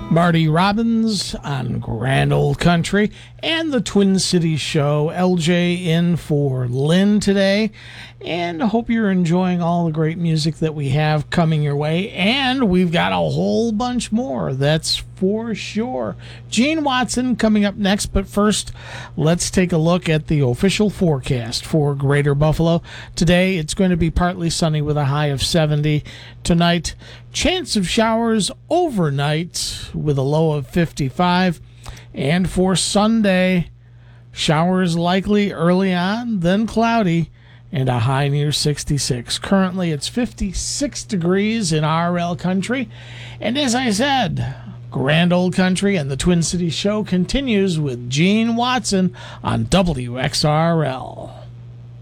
Marty Robbins on Grand Old Country and the Twin Cities Show. LJ in for Lynn today. And I hope you're enjoying all the great music that we have coming your way. And we've got a whole bunch more, that's for sure. Gene Watson coming up next. But first, let's take a look at the official forecast for Greater Buffalo. Today, it's going to be partly sunny with a high of 70. Tonight, chance of showers overnight with a low of 55. And for Sunday, showers likely early on, then cloudy, and a high near 66. Currently, it's 56 degrees in RL Country. And as I said, Grand Old Country and the Twin Cities Show continues with Gene Watson on WXRL.